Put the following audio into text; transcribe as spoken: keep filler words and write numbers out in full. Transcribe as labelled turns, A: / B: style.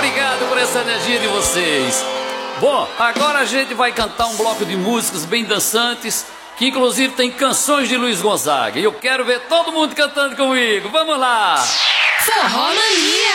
A: obrigado por essa energia de vocês. Bom, agora a gente vai cantar um bloco de músicas bem dançantes, que inclusive tem canções de Luiz Gonzaga. E eu quero ver todo mundo cantando comigo. Vamos lá!
B: Forró Mania!